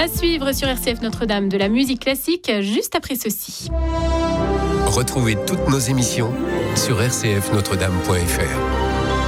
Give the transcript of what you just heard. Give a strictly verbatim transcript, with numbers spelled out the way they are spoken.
À suivre sur R C F Notre-Dame de la musique classique, juste après ceci. Retrouvez toutes nos émissions sur r c f notre dame point f r.